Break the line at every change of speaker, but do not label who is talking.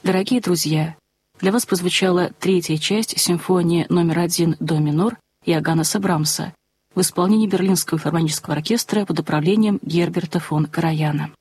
Дорогие друзья, для вас прозвучала третья часть симфонии номер 1 до минор Иоганнеса Брамса в исполнении Берлинского филармонического оркестра под управлением Герберта фон Караяна.